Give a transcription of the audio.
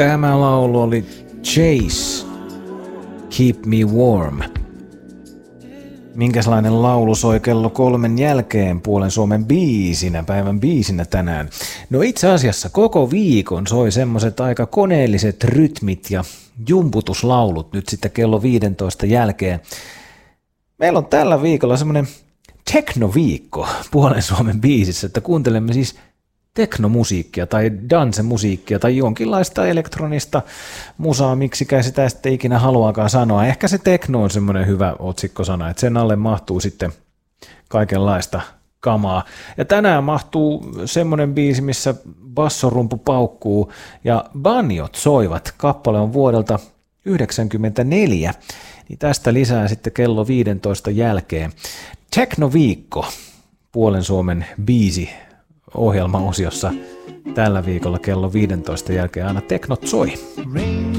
Tämä laulu oli Chase, Keep Me Warm. Minkälainen laulu soi kello 3 jälkeen puolen Suomen biisinä, päivän biisinä tänään? No itse asiassa koko viikon soi semmoset aika koneelliset rytmit ja jumputuslaulut nyt sitten kello 15 jälkeen. Meillä on tällä viikolla semmonen teknoviikko puolen Suomen biisissä, että kuuntelemme siis teknomusiikkia tai dansemusiikkia tai jonkinlaista elektronista musaa, miksikä sitä sitten ikinä haluaakaan sanoa. Ehkä se tekno on semmoinen hyvä otsikkosana, että sen alle mahtuu sitten kaikenlaista kamaa. Ja tänään mahtuu semmoinen biisi, missä bassorumpu paukkuu ja banjot soivat. Kappale on vuodelta 1994, niin tästä lisää sitten kello 15 jälkeen. Teknoviikko, puolen Suomen biisi ohjelmaosiossa tällä viikolla kello 15 jälkeen aina teknot soi.